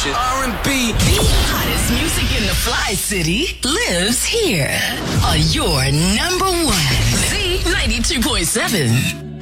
shit. R&B. The hottest music in the Fly City lives here on your number one Z92.7.